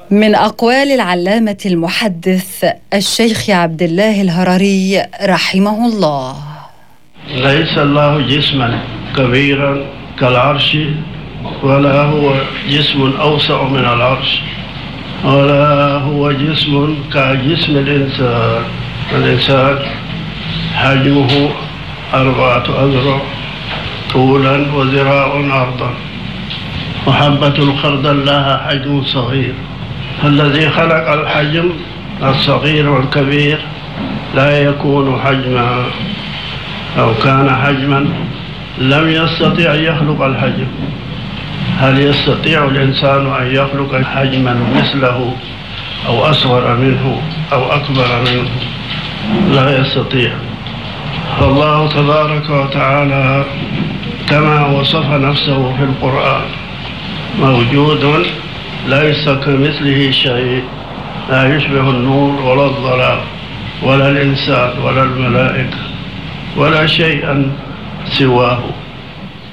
من أقوال العلامة المحدث الشيخ عبد الله الهرري رحمه الله: ليس الله جسما كبيرا كالعرش، ولا هو جسم أوسع من العرش، ولا هو جسم كجسم الإنسان. الإنسان حجمه 4 أذرع طولا وذراع عرضا، وحبة الخردل لها حجم صغير. الذي خلق الحجم الصغير والكبير لا يكون حجما، أو كان حجما لم يستطع أن يخلق الحجم. هل يستطيع الإنسان أن يخلق حجما مثله أو أصغر منه أو أكبر منه؟ لا يستطيع. فالله تبارك وتعالى كما وصف نفسه في القرآن موجود ليس كمثله شيء، لا يشبه النور ولا الظلام ولا الإنسان ولا الملائكة ولا شيئا سواه.